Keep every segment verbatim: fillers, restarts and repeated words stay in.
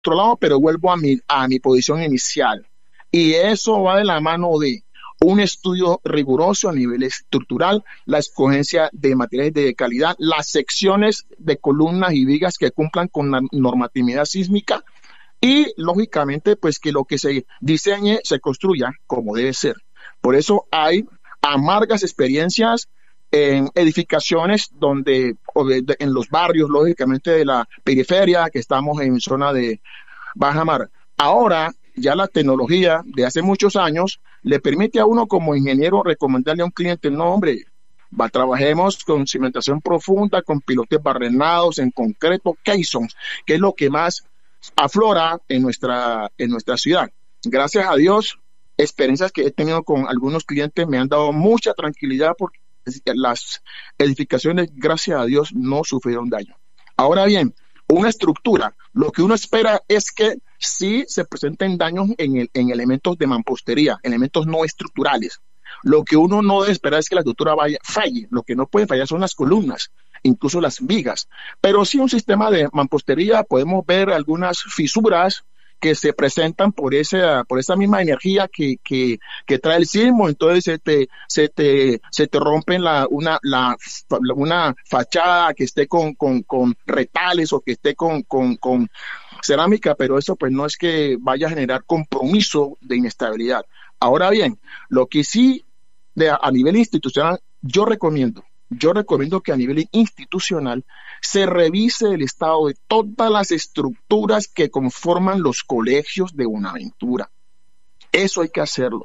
otro lado, pero vuelvo a mi, a mi posición inicial. Y eso va de la mano de un estudio riguroso a nivel estructural, la escogencia de materiales de calidad, las secciones de columnas y vigas que cumplan con la normatividad sísmica y, lógicamente, pues que lo que se diseñe se construya como debe ser. Por eso hay amargas experiencias en edificaciones donde, o de, de, en los barrios, lógicamente, de la periferia, que estamos en zona de baja mar. Ahora, ya la tecnología de hace muchos años le permite a uno como ingeniero recomendarle a un cliente, no, hombre, va, trabajemos con cimentación profunda, con pilotes barrenados, en concreto, caissons, que es lo que más aflora en nuestra, en nuestra ciudad. Gracias a Dios, experiencias que he tenido con algunos clientes me han dado mucha tranquilidad porque las edificaciones, gracias a Dios, no sufrieron daño. Ahora bien, una estructura, lo que uno espera es que sí se presenten daños en, el, en elementos de mampostería, elementos no estructurales. Lo que uno no debe esperar es que la estructura vaya, falle. Lo que no puede fallar son las columnas, incluso las vigas. Pero sí un sistema de mampostería, podemos ver algunas fisuras que se presentan por esa, por esa misma energía que, que, que trae el sismo, entonces se te, se te, se te rompen la, una, la, una fachada que esté con, con, con retales o que esté con, con, con cerámica, pero eso pues no es que vaya a generar compromiso de inestabilidad. Ahora bien, lo que sí de, a nivel institucional yo recomiendo, yo recomiendo que a nivel institucional se revise el estado de todas las estructuras que conforman los colegios de Buenaventura. Eso hay que hacerlo.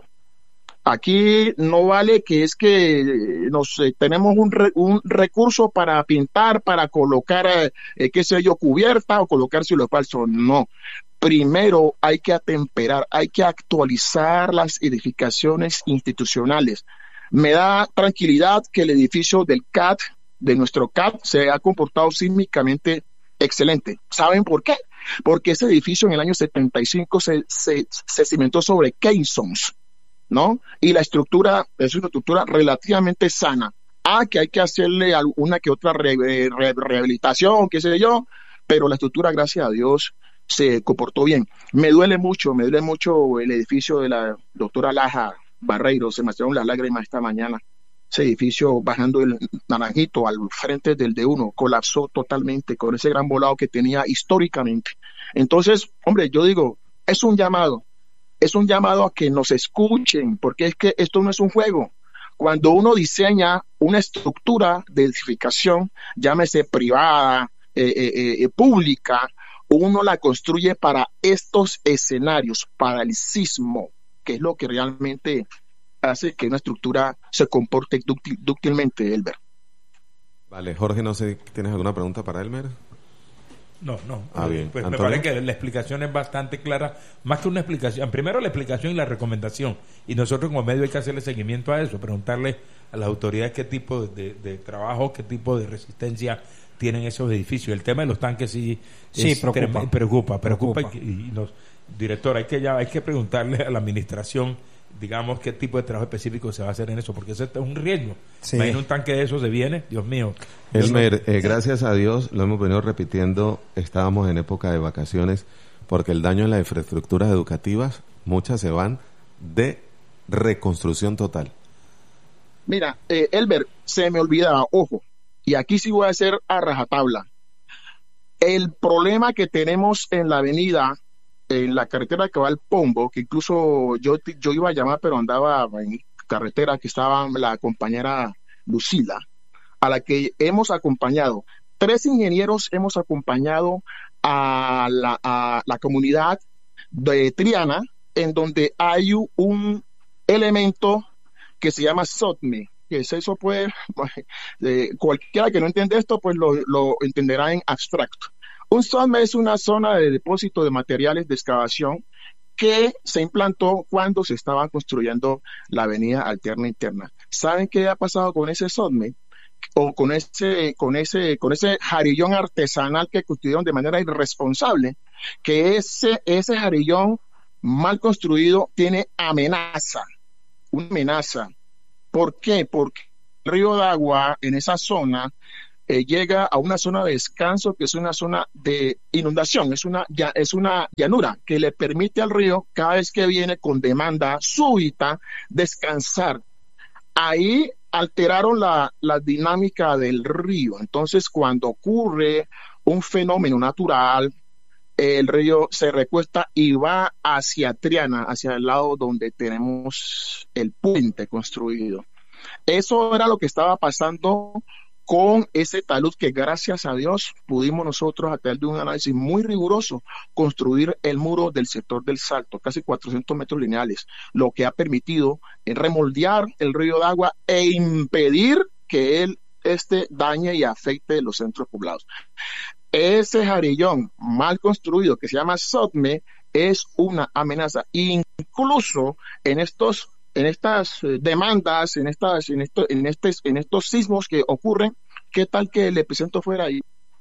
Aquí no vale que es que nos eh, tenemos un, re, un recurso para pintar, para colocar, eh, qué sé yo, cubierta o colocar cielo falso. No. Primero hay que atemperar, hay que actualizar las edificaciones institucionales. Me da tranquilidad que el edificio del C A T, de nuestro C A T, se ha comportado sísmicamente excelente. ¿Saben por qué? Porque ese edificio en el año setenta y cinco se, se, se cimentó sobre caissons, ¿no? Y la estructura es una estructura relativamente sana. Ah, que hay que hacerle alguna que otra re, re, rehabilitación, qué sé yo, pero la estructura, gracias a Dios, se comportó bien. Me duele mucho, me duele mucho el edificio de la doctora Laja Barreiro, se me hicieron las lágrimas esta mañana. Ese edificio bajando el Naranjito al frente del D uno colapsó totalmente con ese gran volado que tenía históricamente. Entonces, hombre, yo digo, es un llamado, es un llamado a que nos escuchen, porque es que esto no es un juego. Cuando uno diseña una estructura de edificación, llámese privada, eh, eh, eh, pública, uno la construye para estos escenarios, para el sismo, que es lo que realmente hace que una estructura se comporte dúctil, dúctilmente, Elber. Vale, Jorge, no sé, ¿tienes alguna pregunta para Elmer? No, no. Ah, bien. Pues me parece que la explicación es bastante clara, más que una explicación. Primero la explicación y la recomendación. Y nosotros como medio hay que hacerle seguimiento a eso, preguntarle a las autoridades qué tipo de, de trabajo, qué tipo de resistencia tienen esos edificios. El tema de los tanques sí, sí es, preocupa. Trem- preocupa, preocupa. preocupa. Y, y nos, director, hay que ya hay que preguntarle a la administración, digamos, qué tipo de trabajo específico se va a hacer en eso, porque eso es un riesgo. Sí. Imagina un tanque de esos se viene, Dios mío. Elmer, eh, gracias a Dios, lo hemos venido repitiendo, estábamos en época de vacaciones, porque el daño en las infraestructuras educativas, muchas se van de reconstrucción total. Mira, eh, Elber, se me olvidaba, ojo, y aquí sí voy a hacer a rajatabla. El problema que tenemos en la avenida, en la carretera que va al Pombo, que incluso yo, yo iba a llamar, pero andaba en carretera, que estaba la compañera Lucila, a la que hemos acompañado. Tres ingenieros hemos acompañado a la, a la comunidad de Triana, en donde hay un elemento que se llama S O T M E, que es eso, pues, eh, cualquiera que no entiende esto, pues lo, lo entenderá en abstracto. Un S O T M E es una zona de depósito de materiales de excavación que se implantó cuando se estaba construyendo la avenida alterna interna. ¿Saben qué ha pasado con ese S O T M E? O con ese, con ese, con ese jarillón artesanal que construyeron de manera irresponsable, que ese, ese jarillón mal construido tiene amenaza, una amenaza. ¿Por qué? Porque el río de agua en esa zona eh, llega a una zona de descanso que es una zona de inundación, es una, ya, es una llanura que le permite al río, cada vez que viene con demanda súbita, descansar. Ahí alteraron la, la dinámica del río. Entonces, cuando ocurre un fenómeno natural, el río se recuesta y va hacia Triana, hacia el lado donde tenemos el puente construido. Eso era lo que estaba pasando con ese talud que, gracias a Dios, pudimos nosotros, a través de un análisis muy riguroso, construir el muro del sector del Salto, casi cuatrocientos metros lineales, lo que ha permitido remoldear el río de agua e impedir que él este dañe y afecte los centros poblados. Ese jarillón mal construido que se llama SOTME es una amenaza, incluso en estos en estas demandas, en estas, en esto, en estos, en estos sismos que ocurren, ¿qué tal que el epicentro fuera ahí?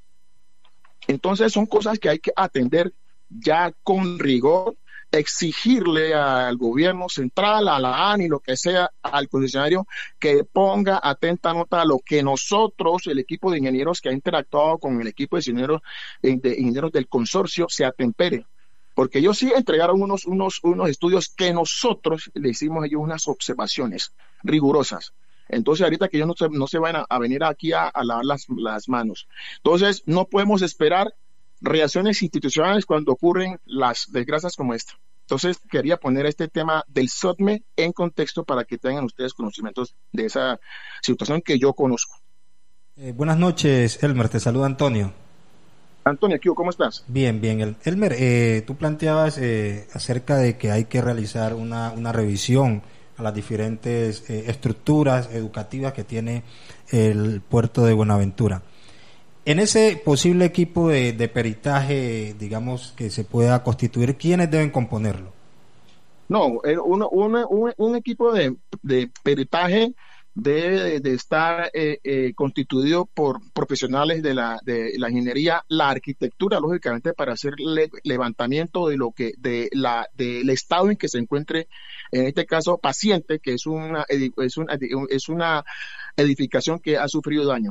Entonces son cosas que hay que atender ya con rigor, exigirle al gobierno central, a la A N I, lo que sea, al concesionario, que ponga atenta nota a lo que nosotros, el equipo de ingenieros que ha interactuado con el equipo de ingenieros, de ingenieros del consorcio, se atempere. Porque ellos sí entregaron unos, unos, unos estudios que nosotros le hicimos a ellos unas observaciones rigurosas. Entonces, ahorita que ellos no se, no se van a, a venir aquí a, a lavar las, las manos. Entonces, no podemos esperar reacciones institucionales cuando ocurren las desgracias como esta. Entonces, quería poner este tema del SOTME en contexto para que tengan ustedes conocimientos de esa situación que yo conozco. Eh, buenas noches, Elmer. Te saluda Antonio. Antonio, ¿cómo estás? Bien, bien. Elmer, eh, tú planteabas eh, acerca de que hay que realizar una, una revisión a las diferentes eh, estructuras educativas que tiene el puerto de Buenaventura. En ese posible equipo de, de peritaje, digamos, que se pueda constituir, ¿quiénes deben componerlo? No, uno, uno, un, un equipo de, de peritaje debe de estar eh, eh, constituido por profesionales de la, de la ingeniería, la arquitectura, lógicamente, para hacer le, levantamiento de lo que, de la, del estado en que se encuentre, en este caso, paciente, que es una, es una, es una edificación que ha sufrido daño.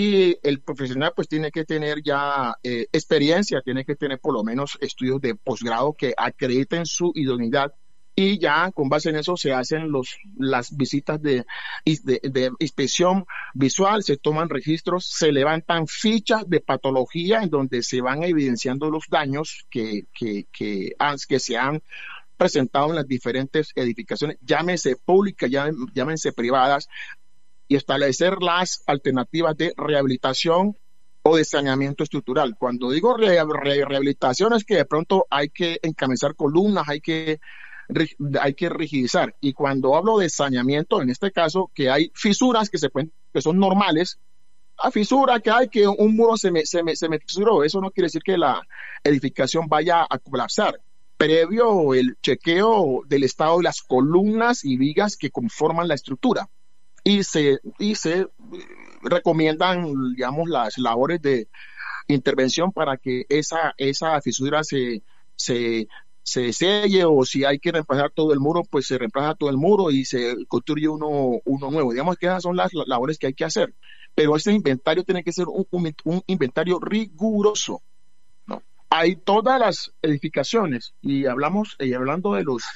Y el profesional pues tiene que tener ya eh, experiencia, tiene que tener por lo menos estudios de posgrado que acrediten su idoneidad. Y ya con base en eso se hacen los, las visitas de, de, de inspección visual, se toman registros, se levantan fichas de patología en donde se van evidenciando los daños que, que, que, han, que se han presentado en las diferentes edificaciones, llámese públicas, llámense privadas, y establecer las alternativas de rehabilitación o de saneamiento estructural. Cuando digo re, re, rehabilitación es que de pronto hay que encabezar columnas, hay que hay que rigidizar, y cuando hablo de saneamiento, en este caso, que hay fisuras que se pueden, que son normales, a fisura que hay que un muro se me, se me, se me fisuró, eso no quiere decir que la edificación vaya a colapsar. Previo el chequeo del estado de las columnas y vigas que conforman la estructura, y se, y se recomiendan, digamos, las labores de intervención para que esa, esa fisura se, se se selle, o si hay que reemplazar todo el muro, pues se reemplaza todo el muro y se construye uno, uno nuevo. Digamos que esas son las labores que hay que hacer. Pero este inventario tiene que ser un, un, un inventario riguroso, ¿no? Hay todas las edificaciones, y hablamos, y hablando de los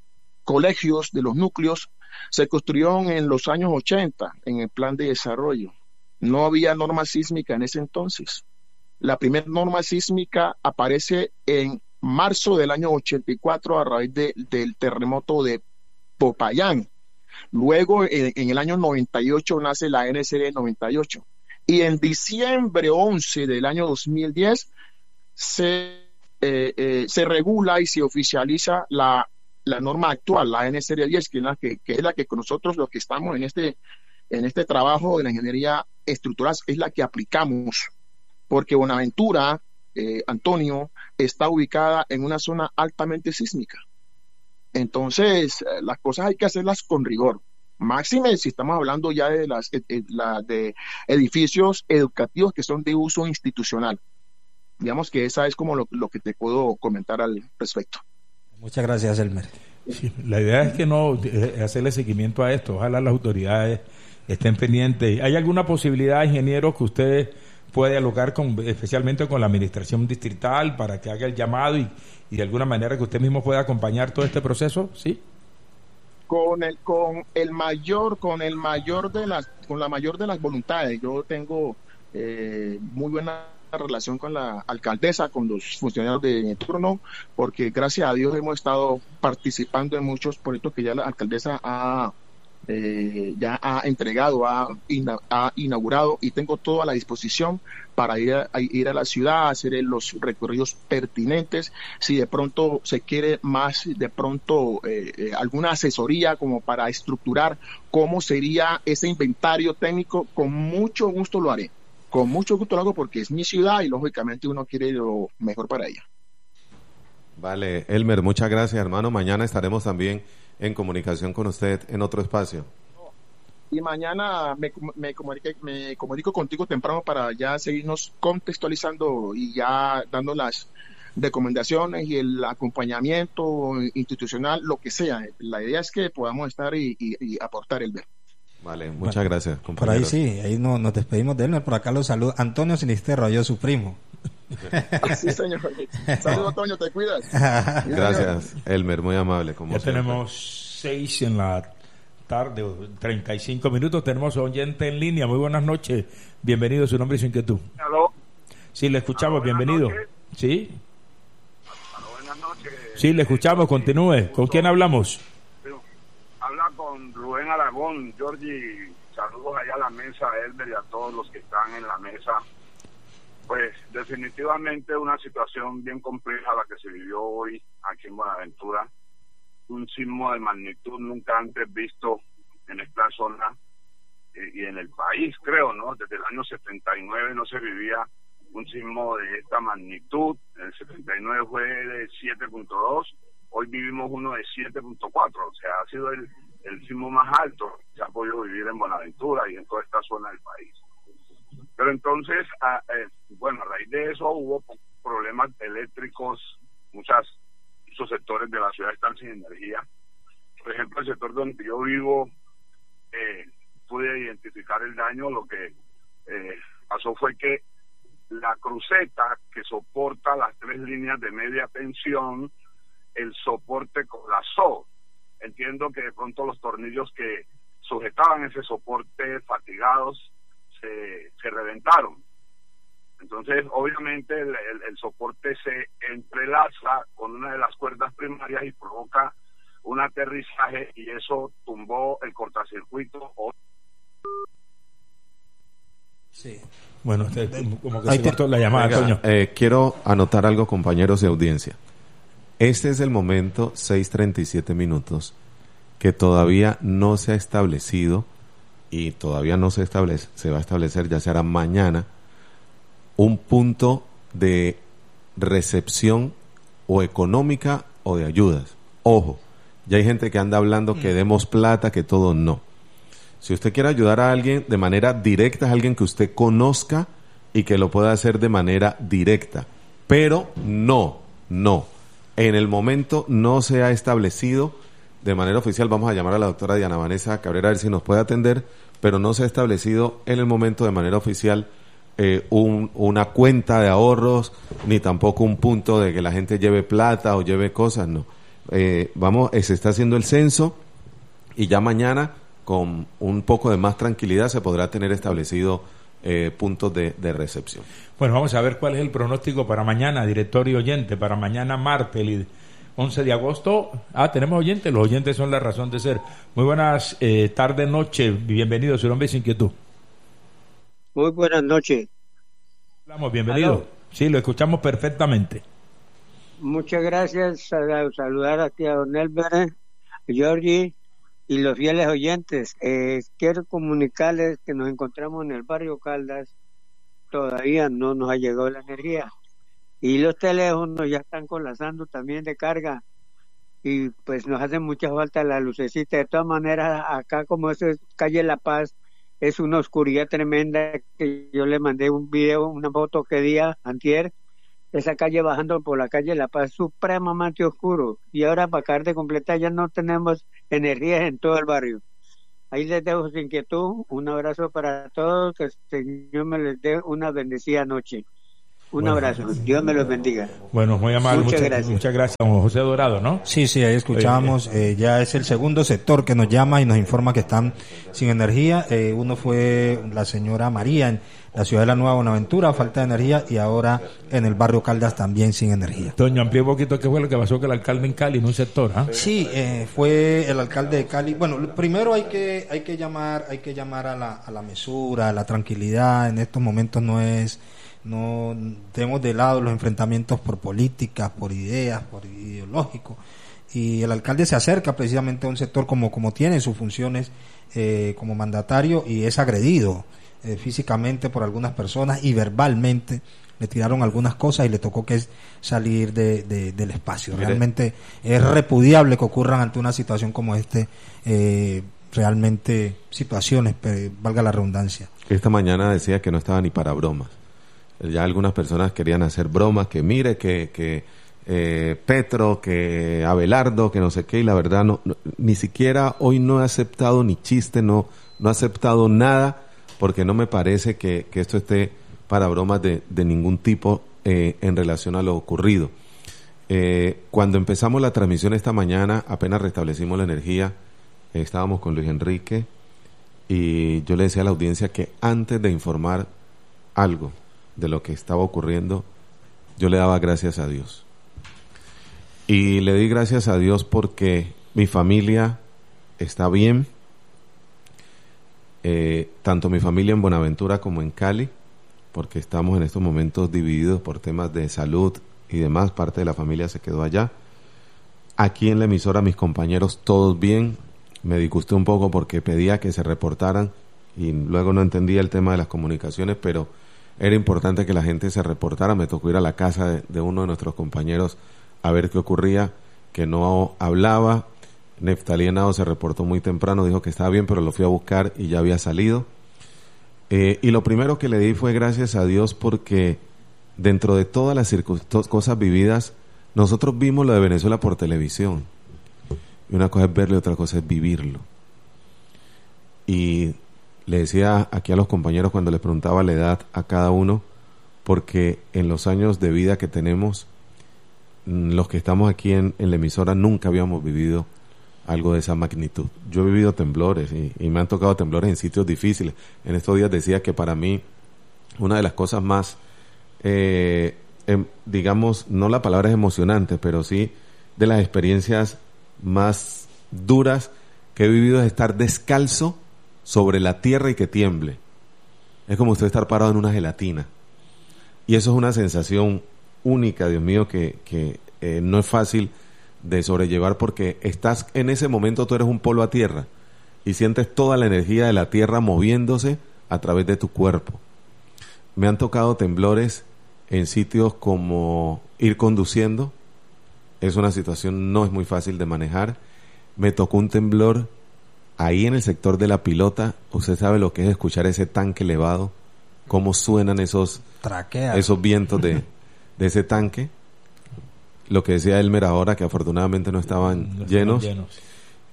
colegios, de los núcleos, se construyeron en los años ochenta, en el plan de desarrollo. No había norma sísmica en ese entonces. La primera norma sísmica aparece en marzo del año ochenta y cuatro a raíz de, del terremoto de Popayán. Luego, en, en el año noventa y ocho, nace la N S D noventa y ocho. Y en diciembre once del año dos mil diez se, eh, eh, se regula y se oficializa la, la norma actual, la N S D diez, que es la que, que es la que con nosotros, los que estamos en este, en este trabajo de la ingeniería estructural, es la que aplicamos. Porque Buenaventura, eh, Antonio, está ubicada en una zona altamente sísmica. Entonces, eh, las cosas hay que hacerlas con rigor. Máxime si estamos hablando ya de, las, eh, eh, la, de edificios educativos que son de uso institucional. Digamos que esa es como lo, lo que te puedo comentar al respecto. Muchas gracias, Elmer. Sí, la idea es que no eh, hacerle seguimiento a esto. Ojalá las autoridades estén pendientes. ¿Hay alguna posibilidad, ingeniero, que ustedes puede dialogar con, especialmente con la administración distrital para que haga el llamado y, y de alguna manera que usted mismo pueda acompañar todo este proceso? ¿Sí? Con el con el mayor con el mayor de las con la mayor de las voluntades. Yo tengo eh, muy buena relación con la alcaldesa, con los funcionarios de turno, porque gracias a Dios hemos estado participando en muchos proyectos que ya la alcaldesa ha eh, ya ha entregado, ha, ina, ha inaugurado, y tengo toda la disposición para ir a, a ir a la ciudad, a hacer los recorridos pertinentes. Si de pronto se quiere más, de pronto eh, eh, alguna asesoría como para estructurar cómo sería ese inventario técnico, con mucho gusto lo haré. Con mucho gusto lo hago porque es mi ciudad y lógicamente uno quiere lo mejor para ella. Vale, Elmer, muchas gracias, hermano. Mañana estaremos también en comunicación con usted en otro espacio. Y mañana me, me, comunique, me comunico contigo temprano para ya seguirnos contextualizando y ya dando las recomendaciones y el acompañamiento institucional, lo que sea. La idea es que podamos estar y, y, y aportar el ver. Vale, muchas bueno, gracias, compañeros. Por ahí sí, ahí no, nos despedimos de Elmer. Por acá lo saluda Antonio Sinisterra, yo su primo. Sí, señor. Saludos, Toño, te cuidas. Gracias, Elmer, muy amable. Como ya siempre. Tenemos seis en la tarde, treinta y cinco minutos. Tenemos oyente en línea. Muy buenas noches. Bienvenido, su nombre y su inquietud. ¿Aló? Sí, le escuchamos. ¿Aló, bienvenido. Noches? Sí. ¿Aló, buenas noches? Sí, le escuchamos. Continúe. ¿Con quién hablamos? Habla con Rubén Aragón. Georgie, saludos allá a la mesa, a Elmer y a todos los que están en la mesa. Pues definitivamente una situación bien compleja la que se vivió hoy aquí en Buenaventura. Un sismo de magnitud nunca antes visto en esta zona eh, y en el país, creo, ¿no? Desde el año setenta y nueve no se vivía un sismo de esta magnitud. En el setenta y nueve fue de siete punto dos, hoy vivimos uno de siete punto cuatro, o sea, ha sido el, el sismo más alto que se ha podido vivir en Buenaventura y en toda esta zona del país. Pero entonces, ah, eh, bueno, a raíz de eso hubo problemas eléctricos, muchas, muchos sectores de la ciudad están sin energía. Por ejemplo, el sector donde yo vivo, eh, pude identificar el daño. Lo que eh, pasó fue que la cruceta que soporta las tres líneas de media tensión, el soporte colapsó. Entiendo que de pronto los tornillos que sujetaban ese soporte fatigados se, se reventaron. Entonces, obviamente, el, el, el soporte se entrelaza con una de las cuerdas primarias y provoca un aterrizaje, y eso tumbó el cortacircuito. Sí. Bueno, usted, como que Ahí se cortó la llamada, Venga, Toño. Eh, quiero anotar algo, compañeros de audiencia. Este es el momento, seis treinta y siete minutos, que todavía no se ha establecido, y todavía no se establece, se va a establecer, ya será mañana, un punto de recepción o económica o de ayudas. Ojo, ya hay gente que anda hablando que demos plata, que todo no. Si usted quiere ayudar a alguien de manera directa, es alguien que usted conozca y que lo pueda hacer de manera directa. Pero no, no. En el momento no se ha establecido de manera oficial. Vamos a llamar a la doctora Diana Vanessa Cabrera a ver si nos puede atender, pero no se ha establecido en el momento de manera oficial eh, un, una cuenta de ahorros, ni tampoco un punto de que la gente lleve plata o lleve cosas, no. Eh, vamos, eh, se está haciendo el censo y ya mañana, con un poco de más tranquilidad, se podrá tener establecido eh, puntos de, de recepción. Bueno, vamos a ver cuál es el pronóstico para mañana, director y oyente, para mañana martes, el once de agosto. Ah, tenemos oyentes, los oyentes son la razón de ser. Muy buenas eh, tardes, noche, bienvenido, su nombre y su inquietud. Muy buenas noches. Hablamos, bienvenido. ¿Aló? Sí, lo escuchamos perfectamente. Muchas gracias, saludar aquí a don Elber, Georgie y los fieles oyentes. Eh, quiero comunicarles que nos encontramos en el barrio Caldas, todavía no nos ha llegado la energía y los teléfonos ya están colapsando también de carga y pues nos hace mucha falta la lucecita. De todas maneras, acá como eso es calle La Paz, es una oscuridad tremenda, que yo le mandé un video, una foto que día antier, esa calle bajando por la calle La Paz, supremamente oscuro, y ahora para acabar de completar ya no tenemos energía en todo el barrio. Ahí les dejo su inquietud. Un abrazo para todos. Que el Señor me les dé una bendecida noche. Un bueno, abrazo. Dios me los bendiga. Bueno, muy amable. Muchas, muchas gracias. Muchas gracias, don José Dorado, ¿no? Sí, sí, ahí escuchamos. Eh, ya es el segundo sector que nos llama y nos informa que están sin energía. Eh, uno fue la señora María en la ciudad de la Nueva Buenaventura, falta de energía, y ahora en el barrio Caldas también sin energía. Doña, amplíe un poquito qué fue lo que pasó con el alcalde en Cali, en un sector, ¿ah? Sí, eh, fue el alcalde de Cali. Bueno, primero hay que hay que llamar hay que llamar a la a la mesura, a la tranquilidad. En estos momentos no es no tenemos de lado los enfrentamientos por políticas, por ideas, por ideológicos, y el alcalde se acerca precisamente a un sector como como tiene sus funciones eh, como mandatario, y es agredido eh, físicamente por algunas personas y verbalmente le tiraron algunas cosas y le tocó que salir de, de, del espacio. Mire. Realmente es repudiable que ocurran ante una situación como este eh, realmente situaciones, pero, valga la redundancia. Esta mañana decía que no estaba ni para bromas. Ya algunas personas querían hacer bromas, que mire, que, que eh, Petro, que Abelardo, que no sé qué, y la verdad no, no, ni siquiera hoy no he aceptado ni chiste, no, no he aceptado nada, porque no me parece que, que esto esté para bromas de, de ningún tipo eh, en relación a lo ocurrido. Eh, cuando empezamos la transmisión esta mañana, apenas restablecimos la energía, eh, estábamos con Luis Enrique, y yo le decía a la audiencia que antes de informar algo de lo que estaba ocurriendo, yo le daba gracias a Dios. Y le di gracias a Dios porque mi familia está bien, eh, tanto mi familia en Buenaventura como en Cali, porque estamos en estos momentos divididos por temas de salud y demás, parte de la familia se quedó allá. Aquí en la emisora mis compañeros todos bien, me disgusté un poco porque pedía que se reportaran y luego no entendía el tema de las comunicaciones, pero era importante que la gente se reportara. Me tocó ir a la casa de, de uno de nuestros compañeros a ver qué ocurría, que no hablaba. Neftalí Henao se reportó muy temprano, dijo que estaba bien, pero lo fui a buscar y ya había salido. Eh, y lo primero que le di fue gracias a Dios, porque dentro de todas las circunst- cosas vividas, nosotros vimos lo de Venezuela por televisión. Y una cosa es verlo y otra cosa es vivirlo. Y le decía aquí a los compañeros cuando les preguntaba la edad a cada uno, porque en los años de vida que tenemos, los que estamos aquí en, en la emisora nunca habíamos vivido algo de esa magnitud. Yo he vivido temblores y, y me han tocado temblores en sitios difíciles. En estos días decía que para mí una de las cosas más, eh, em, digamos, no la palabra es emocionante, pero sí de las experiencias más duras que he vivido es estar descalzo sobre la tierra y que tiemble. Es como usted estar parado en una gelatina. Y eso es una sensación única, Dios mío, que, que eh, no es fácil de sobrellevar, porque estás en ese momento, tú eres un polvo a tierra y sientes toda la energía de la tierra moviéndose a través de tu cuerpo. Me han tocado temblores en sitios como ir conduciendo. Es una situación, no es muy fácil de manejar. Me tocó un temblor ahí en el sector de la Pilota. Usted sabe lo que es escuchar ese tanque elevado, cómo suenan esos, Traquea. esos vientos de, de ese tanque. Lo que decía Elmer ahora, que afortunadamente no estaban No llenos. estaban llenos.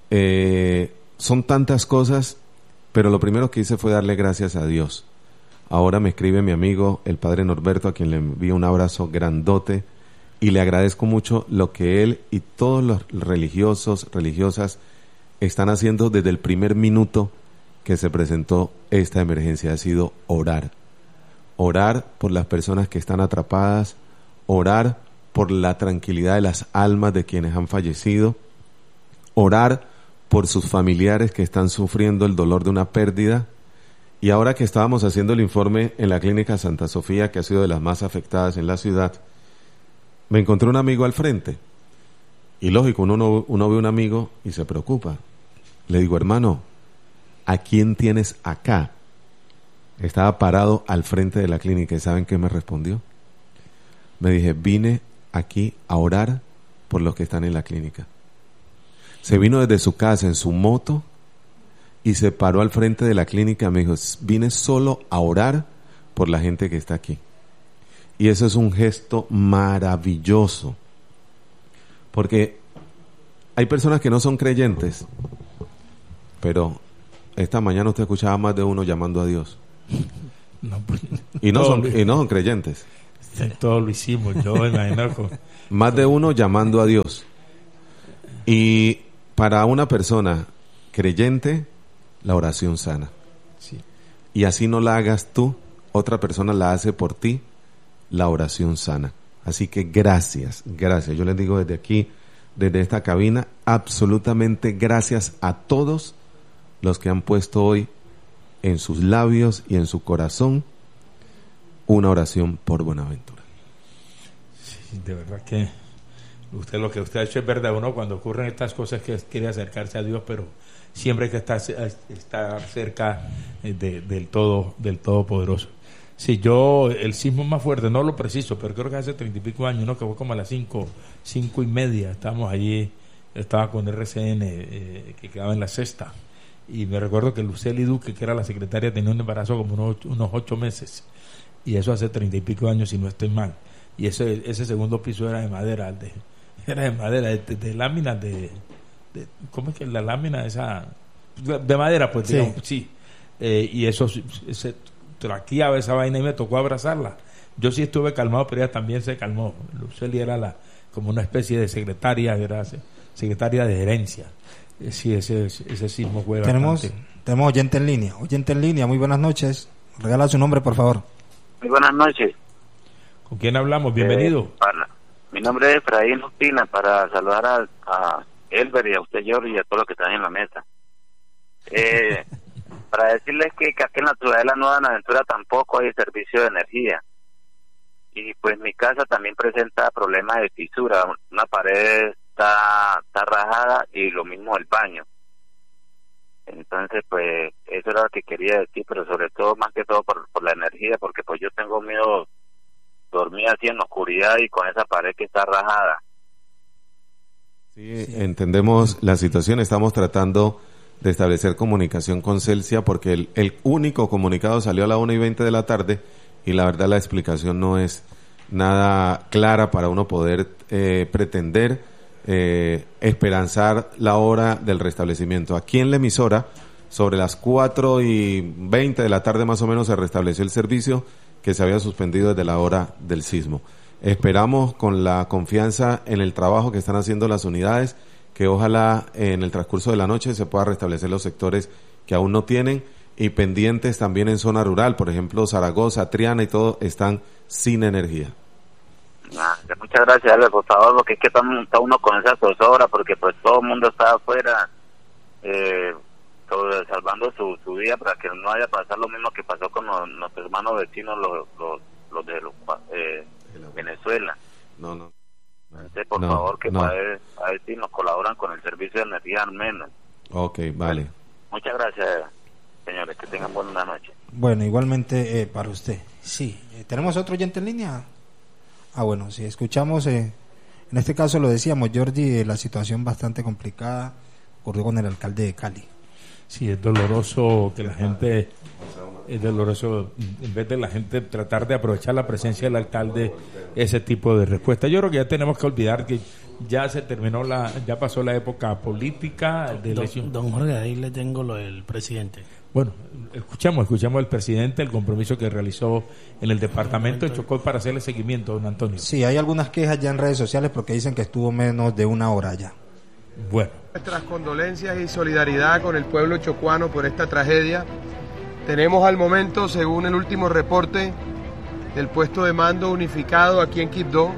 Eh, son tantas cosas, pero lo primero que hice fue darle gracias a Dios. Ahora me escribe mi amigo, el padre Norberto, a quien le envío un abrazo grandote, y le agradezco mucho lo que él y todos los religiosos, religiosas, están haciendo desde el primer minuto que se presentó esta emergencia. Ha sido orar. Orar por las personas que están atrapadas, orar por la tranquilidad de las almas de quienes han fallecido, orar por sus familiares que están sufriendo el dolor de una pérdida. Y ahora que estábamos haciendo el informe en la clínica Santa Sofía, que ha sido de las más afectadas en la ciudad, me encontré un amigo al frente. Y lógico, uno, no, uno ve un amigo y se preocupa. Le digo, hermano, ¿a quién tienes acá? Estaba parado al frente de la clínica, y ¿saben qué me respondió? Me dije, vine aquí a orar por los que están en la clínica. Se vino desde su casa en su moto y se paró al frente de la clínica. Me dijo, vine solo a orar por la gente que está aquí. Y eso es un gesto maravilloso, porque hay personas que no son creyentes, pero esta mañana usted escuchaba más de uno llamando a Dios. No, pues, Y no, todo son, lo- y no son creyentes. todo lo hicimos, yo me imagino con- Más de uno llamando a Dios. Y para una persona creyente, la oración sana. sí. Y así no la hagas tú, otra persona la hace por ti, la oración sana. Así que gracias, gracias. Yo les digo desde aquí, desde esta cabina, absolutamente gracias a todos los que han puesto hoy en sus labios y en su corazón una oración por Buenaventura. Sí, de verdad que usted lo que usted ha hecho es verdad. Uno cuando ocurren estas cosas que quiere acercarse a Dios, pero siempre hay que estar, estar cerca de, del todo, del Todopoderoso. Sí, yo, el sismo más fuerte, no lo preciso, pero creo que hace treinta y pico años, ¿no? Que fue como a las cinco, cinco y media, estábamos allí, yo estaba con R C N, eh, que quedaba en la sexta, y me recuerdo que Lucely Duque, que era la secretaria, tenía un embarazo como unos, unos ocho meses, y eso hace treinta y pico años, si no estoy mal, y ese ese segundo piso era de madera, de, era de madera, de, de, de láminas de, de, ¿cómo es que la lámina esa? De madera, pues, Sí. digamos, sí, eh, y eso, ese, traqueaba esa vaina y me tocó abrazarla. Yo sí estuve calmado, pero ella también se calmó. Lucely era la como una especie de secretaria, era se- secretaria de gerencia. Eh, sí, ese, ese sismo fue Tenemos, bastante. tenemos oyente en línea. Oyente en línea, muy buenas noches. Regala su nombre, por favor. Muy buenas noches. ¿Con quién hablamos? Bienvenido. Eh, para- mi nombre es Efraín Ospina, para saludar a, a Elber y a usted, Jorge, y a todos los que están en la mesa. Eh, para decirles que, que aquí en la ciudad de la Nueva Buenaventura tampoco hay servicio de energía. Y pues mi casa también presenta problemas de fisura. Una pared está, está rajada y lo mismo el baño. Entonces, pues, eso era lo que quería decir, pero sobre todo, más que todo, por, por la energía, porque pues yo tengo miedo dormir así en la oscuridad y con esa pared que está rajada. Sí, entendemos la situación, estamos tratando de establecer comunicación con Celsia porque el, el único comunicado salió a la una y veinte de la tarde y la verdad la explicación no es nada clara para uno poder eh, pretender eh, esperanzar la hora del restablecimiento. Aquí en la emisora, sobre las cuatro y veinte de la tarde más o menos, se restableció el servicio que se había suspendido desde la hora del sismo. Esperamos con la confianza en el trabajo que están haciendo las unidades, que ojalá en el transcurso de la noche se pueda restablecer los sectores que aún no tienen y pendientes también en zona rural, por ejemplo Zaragoza, Triana y todo están sin energía. Ah, muchas gracias, Albert, por favor, porque es que está, está uno con esa zozobra, porque pues todo el mundo está afuera eh, todo, salvando su, su vida para que no vaya a pasar lo mismo que pasó con los, nuestros hermanos vecinos, los, los, los de los, eh, Venezuela. No, no. Entonces, por No, favor, que no. para ver, a ver si nos colaboran con el servicio de energía al menos. Ok, vale. Muchas gracias, señores, que tengan buena noche. Bueno, igualmente eh, para usted. Sí. Eh, ¿Tenemos otro oyente en línea? Ah, bueno, sí, escuchamos, eh, en este caso lo decíamos, Jordi, eh, la situación bastante complicada ocurrió con el alcalde de Cali. Sí, es doloroso que la gente, es doloroso, en vez de la gente tratar de aprovechar la presencia del alcalde, ese tipo de respuesta. Yo creo que ya tenemos que olvidar que ya se terminó la, ya pasó la época política de elección. Don, don Jorge, ahí le tengo lo del presidente. Bueno, escuchamos, escuchamos al presidente, el compromiso que realizó en el departamento de Chocó para hacerle seguimiento, don Antonio. Sí, hay algunas quejas ya en redes sociales porque dicen que estuvo menos de una hora ya. Bueno. Nuestras condolencias y solidaridad con el pueblo chocuano por esta tragedia. Tenemos al momento, según el último reporte del puesto de mando unificado aquí en Quibdó,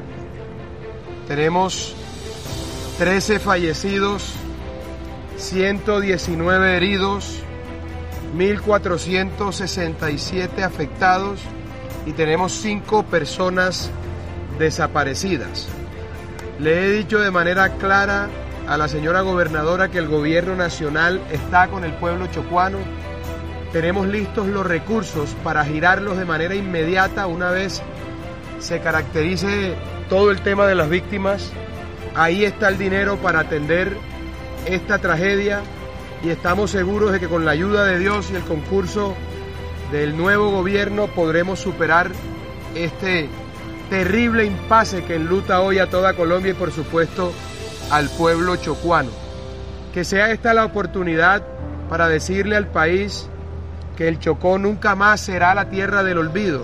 tenemos trece fallecidos, ciento diecinueve heridos, mil cuatrocientos sesenta y siete afectados y tenemos cinco personas desaparecidas. Le he dicho de manera clara a la señora gobernadora que el gobierno nacional está con el pueblo chocuano. Tenemos listos los recursos para girarlos de manera inmediata una vez se caracterice todo el tema de las víctimas. Ahí está el dinero para atender esta tragedia y estamos seguros de que con la ayuda de Dios y el concurso del nuevo gobierno podremos superar este terrible impasse que enluta hoy a toda Colombia y por supuesto al pueblo chocuano. Que sea esta la oportunidad para decirle al país que el Chocó nunca más será la tierra del olvido.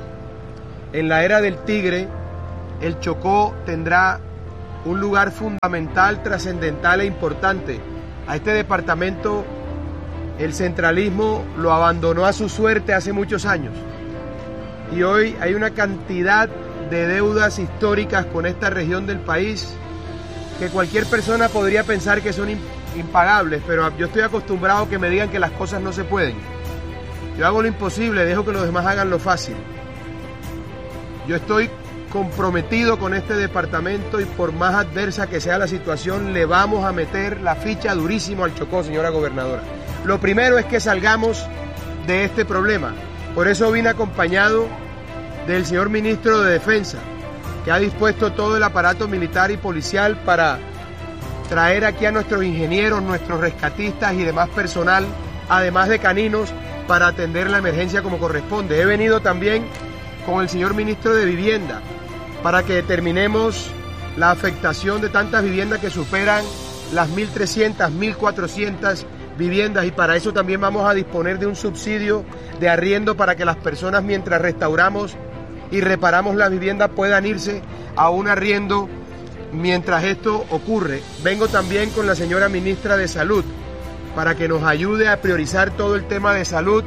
En la era del Tigre, el Chocó tendrá un lugar fundamental, trascendental e importante. A este departamento el centralismo lo abandonó a su suerte hace muchos años. Y hoy hay una cantidad de deudas históricas con esta región del país que cualquier persona podría pensar que son impagables, pero yo estoy acostumbrado a que me digan que las cosas no se pueden. Yo hago lo imposible, dejo que los demás hagan lo fácil. Yo estoy comprometido con este departamento y por más adversa que sea la situación, le vamos a meter la ficha durísimo al Chocó, señora gobernadora. Lo primero es que salgamos de este problema. Por eso vine acompañado del señor ministro de Defensa, que ha dispuesto todo el aparato militar y policial para traer aquí a nuestros ingenieros, nuestros rescatistas y demás personal, además de caninos, para atender la emergencia como corresponde. He venido también con el señor ministro de Vivienda para que determinemos la afectación de tantas viviendas que superan las mil trescientas, mil cuatrocientas viviendas, y para eso también vamos a disponer de un subsidio de arriendo para que las personas, mientras restauramos y reparamos la vivienda, puedan irse a un arriendo mientras esto ocurre. Vengo también con la señora ministra de Salud para que nos ayude a priorizar todo el tema de salud.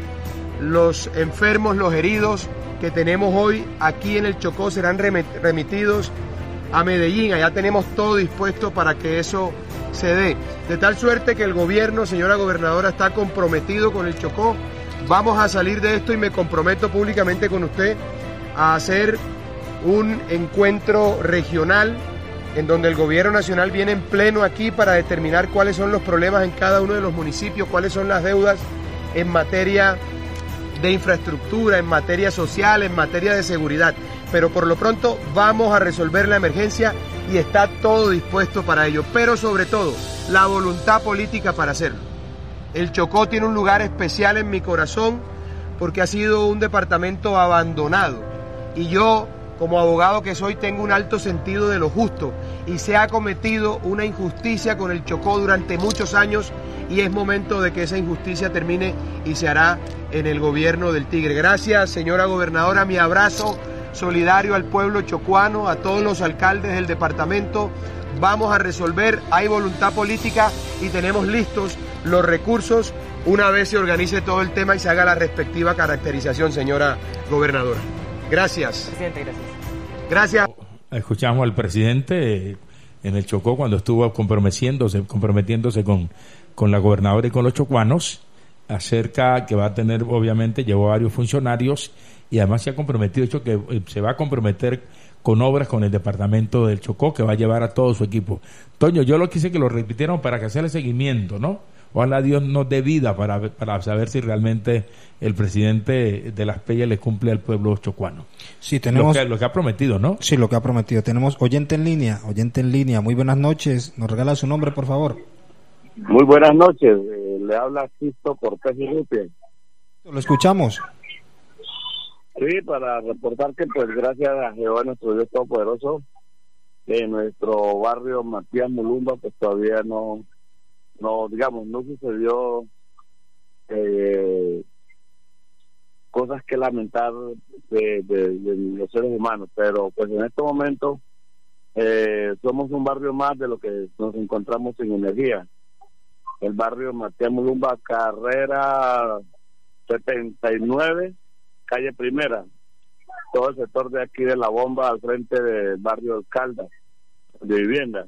Los enfermos, los heridos que tenemos hoy aquí en el Chocó serán remitidos a Medellín. Allá tenemos todo dispuesto para que eso se dé. De tal suerte que el gobierno, señora gobernadora, está comprometido con el Chocó. Vamos a salir de esto y me comprometo públicamente con usted a hacer un encuentro regional en donde el gobierno nacional viene en pleno aquí para determinar cuáles son los problemas en cada uno de los municipios, cuáles son las deudas en materia de infraestructura, en materia social, en materia de seguridad. Pero por lo pronto vamos a resolver la emergencia y está todo dispuesto para ello, pero sobre todo la voluntad política para hacerlo. El Chocó tiene un lugar especial en mi corazón porque ha sido un departamento abandonado y yo, como abogado que soy, tengo un alto sentido de lo justo y se ha cometido una injusticia con el Chocó durante muchos años y es momento de que esa injusticia termine y se hará en el gobierno del Tigre. Gracias, señora gobernadora, mi abrazo solidario al pueblo chocuano, a todos los alcaldes del departamento. Vamos a resolver, hay voluntad política y tenemos listos los recursos una vez se organice todo el tema y se haga la respectiva caracterización, señora gobernadora. Gracias. Presidente, gracias. Gracias. Escuchamos al presidente en el Chocó cuando estuvo comprometiéndose, comprometiéndose con, con la gobernadora y con los chocuanos acerca que va a tener, obviamente, llevó a varios funcionarios y además se ha comprometido, hecho que se va a comprometer con obras con el departamento del Chocó, que va a llevar a todo su equipo. Toño, yo lo quise que lo repitieran para que hacerle seguimiento, ¿no? Ojalá Dios nos dé vida para, para saber si realmente el presidente de Las Pellas le cumple al pueblo chocuano. Sí, tenemos... Lo que, lo que ha prometido, ¿no? Sí, lo que ha prometido. Tenemos oyente en línea, oyente en línea. Muy buenas noches. ¿Nos regala su nombre, por favor? Muy buenas noches. Eh, le habla Sisto Cortés Urrutia. Lo escuchamos. Sí, para reportar que, pues, gracias a Jehová, nuestro Dios Todopoderoso, en nuestro barrio Matías Mulumba, pues todavía no... no, digamos, no sucedió eh, cosas que lamentar de, de, de los seres humanos, pero pues en este momento eh, somos un barrio más de lo que nos encontramos sin energía. El barrio Matías Mulumba, carrera setenta y nueve, calle Primera, todo el sector de aquí de La Bomba al frente del barrio Caldas, de vivienda.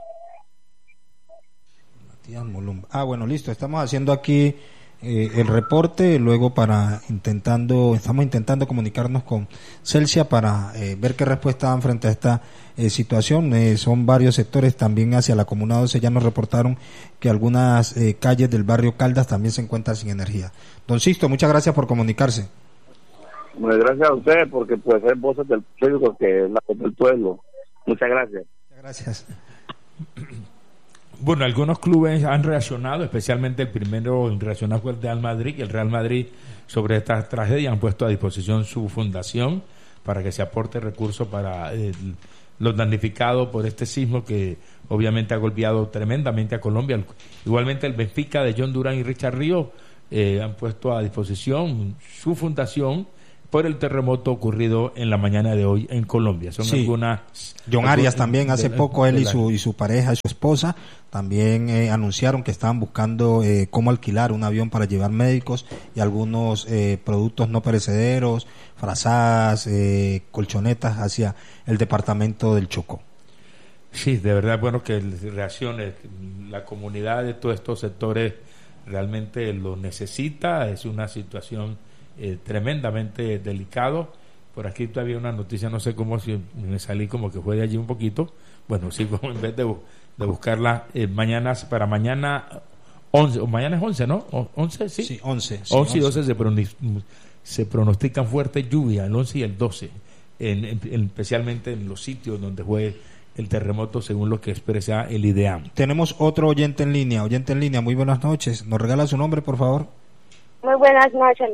Ah, bueno, listo. Estamos haciendo aquí eh, el reporte, luego para intentando, estamos intentando comunicarnos con Celsia para eh, ver qué respuesta dan frente a esta eh, situación. Eh, son varios sectores, también hacia la Comuna doce ya nos reportaron que algunas eh, calles del barrio Caldas también se encuentran sin energía. Don Sisto, muchas gracias por comunicarse. Bueno, gracias a usted, porque pues es voces del pueblo, que es la voz del pueblo. Muchas gracias. Muchas gracias. Bueno, algunos clubes han reaccionado, especialmente el primero en reaccionar fue el Real Madrid, y el Real Madrid sobre esta tragedia han puesto a disposición su fundación para que se aporte recursos para el, los damnificados por este sismo que obviamente ha golpeado tremendamente a Colombia. Igualmente el Benfica de John Durán y Richard Ríos eh, han puesto a disposición su fundación por el terremoto ocurrido en la mañana de hoy en Colombia. Son sí. algunas... John Arias también, hace de, poco él y la, su, y su pareja y su esposa también eh, anunciaron que estaban buscando eh, cómo alquilar un avión para llevar médicos y algunos eh, productos no perecederos, frazadas, eh, colchonetas hacia el departamento del Chocó. Sí, de verdad, bueno, que reacciones, la comunidad de todos estos sectores realmente lo necesita, es una situación eh, tremendamente delicado. Por aquí todavía una noticia, no sé cómo, si me salí como que fue de allí un poquito, bueno, sí, como en vez de, de buscarla, eh, mañana, para mañana once, o mañana es once, ¿no? once, sí. Sí, once. Sí, once y doce se, pronos, se pronostican fuerte lluvia, el once y el doce, en, en, en, especialmente en los sitios donde fue el terremoto, según lo que expresa el IDEAM. Tenemos otro oyente en línea, oyente en línea, muy buenas noches. ¿Nos regala su nombre, por favor? Muy buenas noches.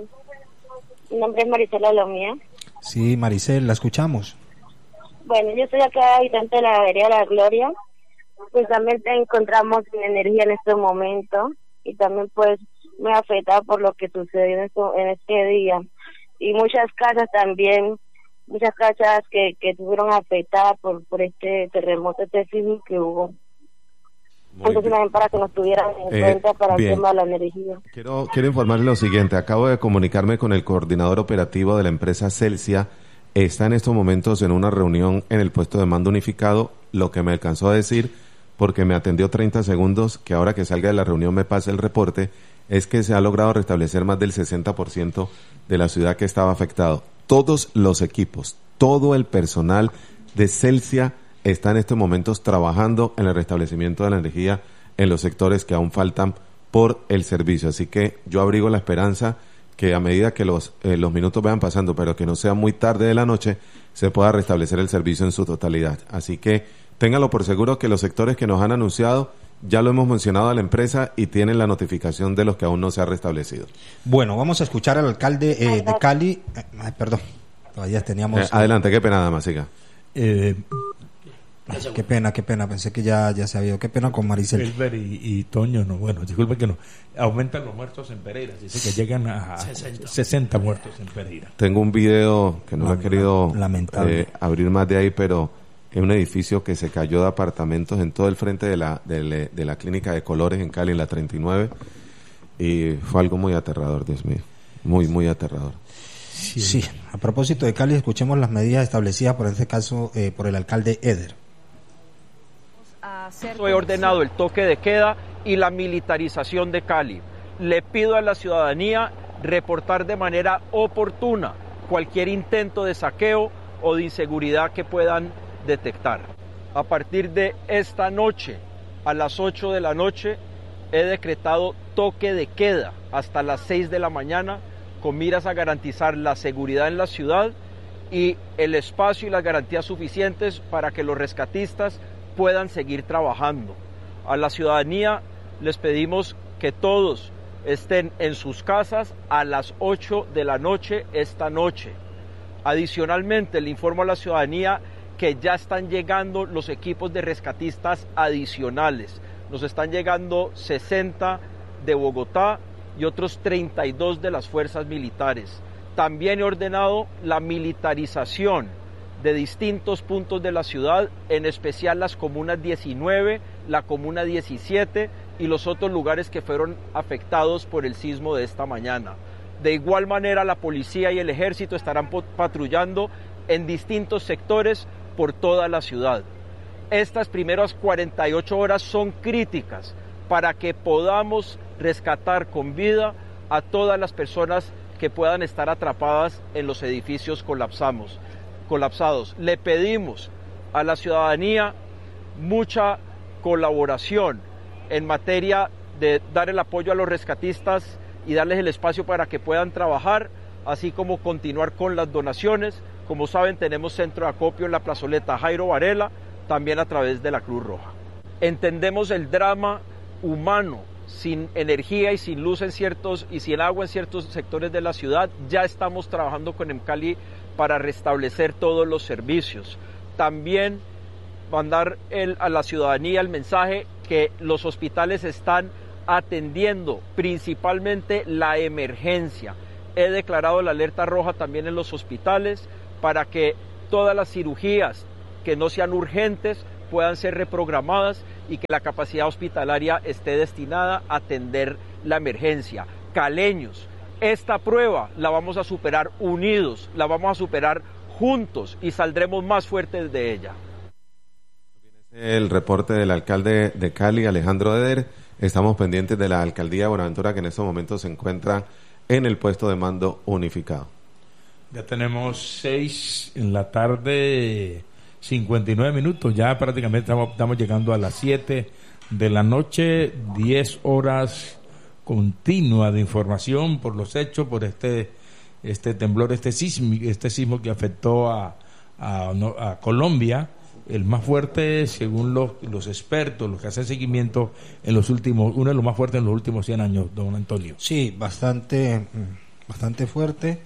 Mi nombre es Maricela Lomía. Sí, Maricel, la escuchamos. Bueno, yo soy acá habitante de la Vereda de la Gloria. Pues también te encontramos sin energía en este momento y también pues muy afectada por lo que sucedió en, esto, en este día. Y muchas casas también, muchas casas que, que estuvieron afectadas por, por este terremoto, este sismo que hubo. Muy Entonces también para que nos tuvieran en eh, cuenta para bien. el tema de la energía. Quiero, quiero informarle lo siguiente. Acabo de comunicarme con el coordinador operativo de la empresa Celsia. Está en estos momentos en una reunión en el puesto de mando unificado. Lo que me alcanzó a decir, porque me atendió treinta segundos, que ahora que salga de la reunión me pase el reporte, es que se ha logrado restablecer más del sesenta por ciento de la ciudad que estaba afectado. Todos los equipos, todo el personal de Celsia está en estos momentos trabajando en el restablecimiento de la energía en los sectores que aún faltan por el servicio. Así que yo abrigo la esperanza que a medida que los, eh, los minutos vayan pasando, pero que no sea muy tarde de la noche, se pueda restablecer el servicio en su totalidad. Así que téngalo por seguro que los sectores que nos han anunciado ya lo hemos mencionado a la empresa y tienen la notificación de los que aún no se ha restablecido. Bueno, vamos a escuchar al alcalde eh, de Cali. Eh, ay, perdón, todavía teníamos... Eh, adelante, qué pena, dama, siga. Eh, Qué pena, qué pena, pensé que ya, ya se había ido. Qué pena con Maricel. Elber y, y Toño, no, bueno, disculpe que no. Aumentan los muertos en Pereira, dice que llegan a sesenta, sesenta muertos en Pereira. Tengo un video que no, no he querido eh, abrir más de ahí, pero es un edificio que se cayó de apartamentos en todo el frente de la, de, de la clínica de colores en Cali, en la treinta y nueve, y fue algo muy aterrador, Dios mío, muy, muy aterrador. Sí, sí. A propósito de Cali, escuchemos las medidas establecidas por este caso eh, por el alcalde Eder. He ordenado el toque de queda y la militarización de Cali. Le pido a la ciudadanía reportar de manera oportuna cualquier intento de saqueo o de inseguridad que puedan detectar. A partir de esta noche, a las ocho de la noche, he decretado toque de queda hasta las seis de la mañana con miras a garantizar la seguridad en la ciudad y el espacio y las garantías suficientes para que los rescatistas puedan seguir trabajando. A la ciudadanía les pedimos que todos estén en sus casas a las ocho de la noche esta noche. Adicionalmente, le informo a la ciudadanía que ya están llegando los equipos de rescatistas adicionales. Nos están llegando sesenta de Bogotá y otros treinta y dos de las fuerzas militares. También he ordenado la militarización de distintos puntos de la ciudad, en especial las comunas diecinueve, la comuna diecisiete y los otros lugares que fueron afectados por el sismo de esta mañana. De igual manera, la policía y el ejército estarán patrullando en distintos sectores por toda la ciudad. Estas primeras cuarenta y ocho horas son críticas para que podamos rescatar con vida a todas las personas que puedan estar atrapadas en los edificios colapsamos. colapsados. Le pedimos a la ciudadanía mucha colaboración en materia de dar el apoyo a los rescatistas y darles el espacio para que puedan trabajar, así como continuar con las donaciones. Como saben, tenemos centro de acopio en la plazoleta Jairo Varela, también a través de la Cruz Roja. Entendemos el drama humano, sin energía y sin luz en ciertos y sin agua en ciertos sectores de la ciudad. Ya estamos trabajando con EMCALI para restablecer todos los servicios. También mandar el, a la ciudadanía el mensaje que los hospitales están atendiendo principalmente la emergencia. He declarado la alerta roja también en los hospitales para que todas las cirugías que no sean urgentes puedan ser reprogramadas y que la capacidad hospitalaria esté destinada a atender la emergencia. Caleños, esta prueba la vamos a superar unidos, la vamos a superar juntos y saldremos más fuertes de ella. El reporte del alcalde de Cali, Alejandro Eder. Estamos pendientes de la alcaldía de Buenaventura, que en estos momentos se encuentra en el puesto de mando unificado. Ya tenemos seis en la tarde, cincuenta y nueve minutos. Ya prácticamente estamos, estamos llegando a las siete de la noche, diez horas continua de información por los hechos, por este este temblor, este sismo, este sismo que afectó a, a, a Colombia, el más fuerte según los, los expertos, los que hacen seguimiento en los últimos, uno de los más fuertes en los últimos cien años, don Antonio. Sí, bastante, bastante fuerte.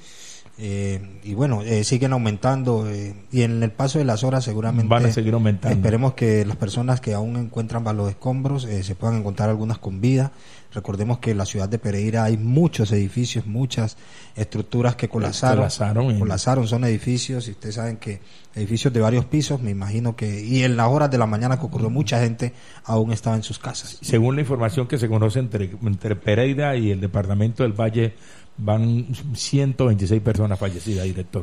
Eh, y bueno, eh, siguen aumentando eh, y en el paso de las horas seguramente van a seguir aumentando. Esperemos que las personas que aún encuentran bajo los escombros eh, se puedan encontrar algunas con vida. Recordemos que en la ciudad de Pereira hay muchos edificios, muchas estructuras que colapsaron, colapsaron, en... colapsaron son edificios, y ustedes saben que edificios de varios pisos, me imagino que, y en las horas de la mañana que ocurrió, mucha gente aún estaba en sus casas. Según la información que se conoce entre, entre Pereira y el departamento del Valle, van ciento veintiséis personas fallecidas, director.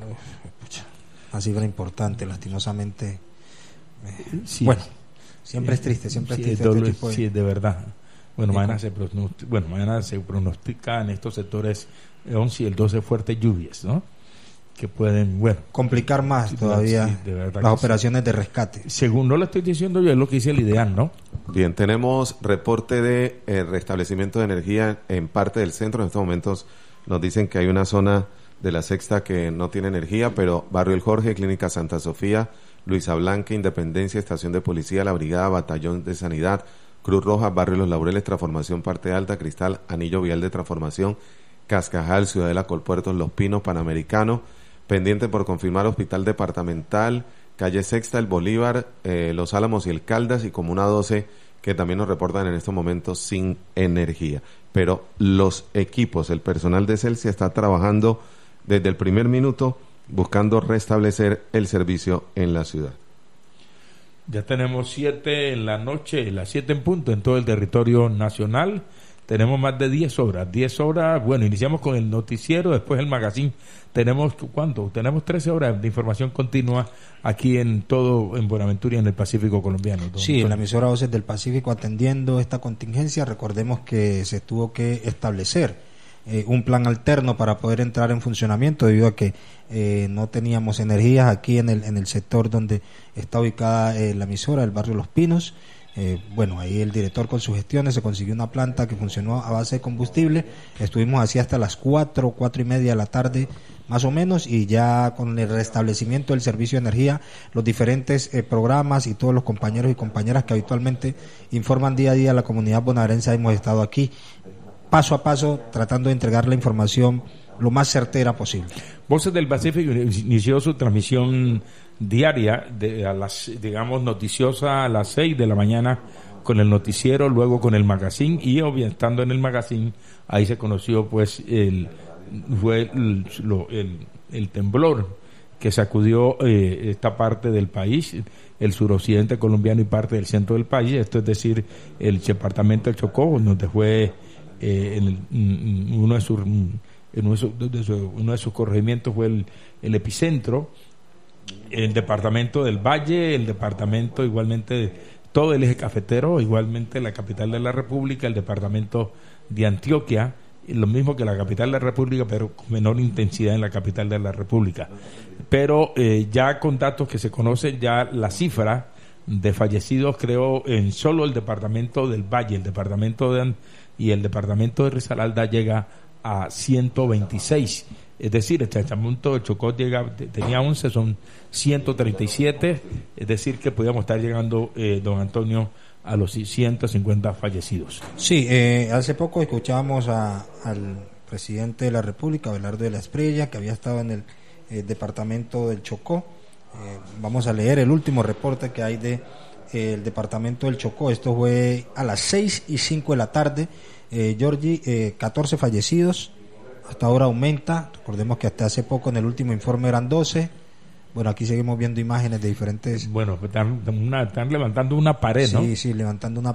Una cifra importante, lastimosamente. Eh, sí, bueno, siempre sí, es triste, siempre sí, es triste. Es doble, este tipo de... Sí, de verdad. Bueno, mañana se, pronostica, bueno, mañana se pronostica en estos sectores el once y el doce fuertes lluvias, ¿no? Que pueden, bueno... complicar más todavía sí, las operaciones sí. de rescate. Según no lo estoy diciendo yo, es lo que dice el ideal, ¿no? Bien, tenemos reporte de eh, restablecimiento de energía en parte del centro. En estos momentos nos dicen que hay una zona de la Sexta que no tiene energía, pero Barrio El Jorge, Clínica Santa Sofía, Luisa Blanca, Independencia, Estación de Policía, La Brigada, Batallón de Sanidad, Cruz Roja, Barrio Los Laureles, Transformación Parte Alta, Cristal, Anillo Vial de Transformación, Cascajal, Ciudadela, Colpuertos, Los Pinos, Panamericano, pendiente por confirmar Hospital Departamental, Calle Sexta, El Bolívar, eh, Los Álamos y El Caldas, y Comuna doce, que también nos reportan en estos momentos sin energía. Pero los equipos, el personal de Celsia está trabajando desde el primer minuto buscando restablecer el servicio en la ciudad. Ya tenemos siete en la noche, las siete en punto en todo el territorio nacional. Tenemos más de diez horas. diez horas, bueno, iniciamos con el noticiero, después el magazine. Tenemos, ¿cuánto? Tenemos trece horas de información continua aquí en todo, en Buenaventura y en el Pacífico colombiano. Sí, en la emisora Voces del Pacífico atendiendo esta contingencia. Recordemos que se tuvo que establecer eh, un plan alterno para poder entrar en funcionamiento debido a que eh, no teníamos energías aquí en el, en el sector donde está ubicada eh, la emisora, el barrio Los Pinos. Eh, bueno, ahí el director con sus gestiones se consiguió una planta que funcionó a base de combustible. Estuvimos así hasta las cuatro, cuatro y media de la tarde más o menos, y ya con el restablecimiento del servicio de energía, los diferentes eh, programas y todos los compañeros y compañeras que habitualmente informan día a día a la comunidad bonaerense, hemos estado aquí paso a paso tratando de entregar la información lo más certera posible. Voces del Pacífico inició su transmisión diaria de a las, digamos, noticiosa a las seis de la mañana con el noticiero, luego con el magazine, y obviamente estando en el magazine ahí se conoció pues el fue el, lo, el, el temblor que sacudió eh, esta parte del país, el suroccidente colombiano y parte del centro del país, esto es decir, el departamento del Chocó, donde fue eh, en uno de sus en uno de, sus, de su, uno de sus corregimientos fue el, el epicentro, el departamento del Valle, el departamento igualmente, todo el eje cafetero, igualmente la capital de la República, el departamento de Antioquia, lo mismo que la capital de la República, pero con menor intensidad en la capital de la República. Pero eh, ya con datos que se conocen, ya la cifra de fallecidos, creo, en solo el departamento del Valle, el departamento de y el departamento de Risaralda llega a ciento veintiséis. Es decir, el departamento de Chocó llega, tenía once, son ciento treinta y siete, es decir, que podíamos estar llegando, eh, don Antonio, a los ciento cincuenta fallecidos. Sí, eh, hace poco escuchábamos a, al presidente de la República, Abelardo de la Espriella, que había estado en el eh, departamento del Chocó, Eh, vamos a leer el último reporte que hay de eh, el departamento del Chocó. Esto fue a las seis y cinco de la tarde. Eh, Georgie, eh, catorce fallecidos. Hasta ahora aumenta. Recordemos que hasta hace poco en el último informe eran doce. Bueno, aquí seguimos viendo imágenes de diferentes... Bueno, están, una, están levantando una pared, ¿no? Sí, sí, levantando una